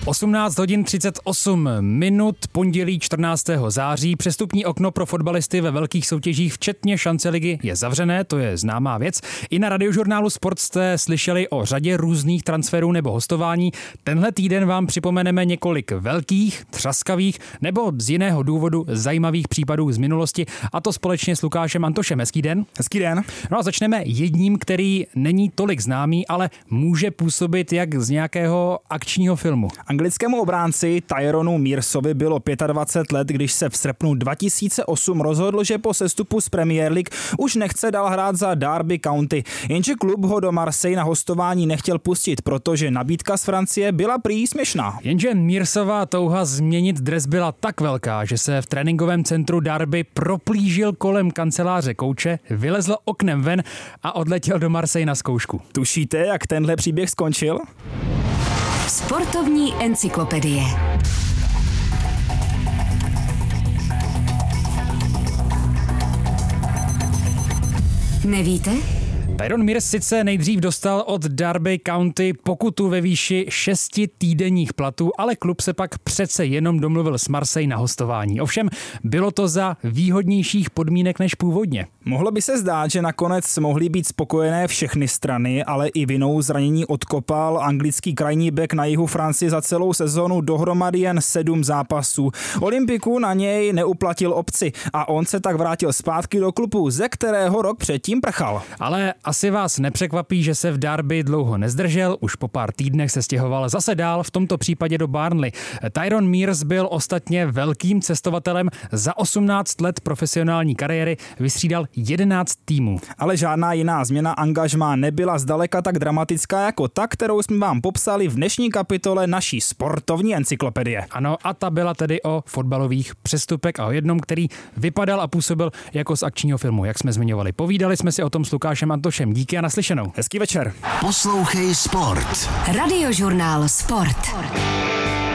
18 hodin 38 minut, pondělí 14. září. Přestupní okno pro fotbalisty ve velkých soutěžích, včetně šance ligy, je zavřené, to je známá věc. I na radiožurnálu Sport jste slyšeli o řadě různých transferů nebo hostování. Tenhle týden vám připomeneme několik velkých, třaskavých nebo z jiného důvodu zajímavých případů z minulosti, a to společně s Lukášem Antošem. Hezký den. Hezký den. No a začneme jedním, který není tolik známý, ale může působit jak z nějakého akčního filmu. Anglickému obránci Tyronu Mearsovi bylo 25 let, když se v srpnu 2008 rozhodl, že po sestupu z Premier League už nechce dál hrát za Derby County. Jenže klub ho do Marseille na hostování nechtěl pustit, protože nabídka z Francie byla prý směšná. Jenže Mearsova touha změnit dres byla tak velká, že se v tréninkovém centru Derby proplížil kolem kanceláře kouče, vylezl oknem ven a odletěl do Marseille na zkoušku. Tušíte, jak tenhle příběh skončil? Sportovní encyklopedie. Nevíte? Tyrone Mears sice nejdřív dostal od Derby County pokutu ve výši 6 týdenních platů, ale klub se pak přece jenom domluvil s Marseille na hostování. Ovšem bylo to za výhodnějších podmínek než původně. Mohlo by se zdát, že nakonec mohly být spokojené všechny strany, ale i vinou zranění odkopal anglický krajní bek na jihu Francie za celou sezonu dohromady jen 7 zápasů. Olympiku na něj neuplatil obci a on se tak vrátil zpátky do klubu, ze kterého rok předtím prchal. Ale asi vás nepřekvapí, že se v Derby dlouho nezdržel, už po pár týdnech se stěhoval zase dál, v tomto případě do Burnley. Tyrone Mears byl ostatně velkým cestovatelem, za 18 let profesionální kariéry vystřídal 11 týmů. Ale žádná jiná změna angažmá nebyla zdaleka tak dramatická jako ta, kterou jsme vám popsali v dnešní kapitole naší sportovní encyklopedie. Ano, a ta byla tedy o fotbalových přestupech a o jednom, který vypadal a působil jako z akčního filmu, jak jsme zmiňovali. Povídali jsme si o tom s Lukášem Antošem. Díky a naslyšenou. Hezký večer. Poslouchej Sport. Radiožurnál Sport.